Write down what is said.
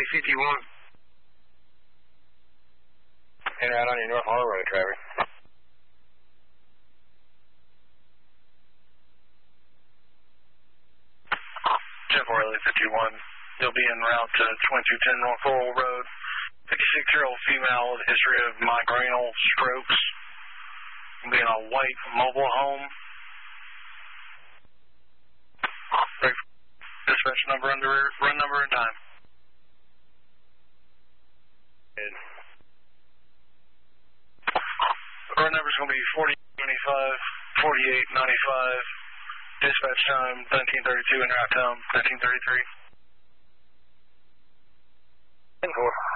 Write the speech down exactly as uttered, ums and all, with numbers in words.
C T one. And out on your North Hall Road, Trevor. ten four L A fifty-one. You'll be en route to twenty-two ten North Laurel Road. fifty-six-year-old female with a history of migrainal strokes. Will be in a white mobile home. Dispatch number under run number and time. Good. Run number is going to be forty-eight ninety-five, forty-eight ninety-five. Dispatch time nineteen thirty-two and route time nineteen thirty-three. ten four.